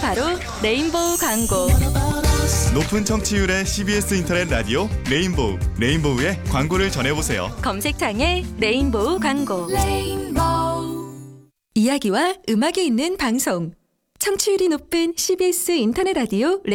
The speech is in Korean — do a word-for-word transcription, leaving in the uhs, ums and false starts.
바로 레인보우 광고. 높은 청취율의 씨비에스 인터넷 라디오 레인보우. 레인보우의 광고를 전해보세요. 검색창에 레인보우 광고. 이야기와 음악이 있는 방송. 청취율이 높은 씨비에스 인터넷 라디오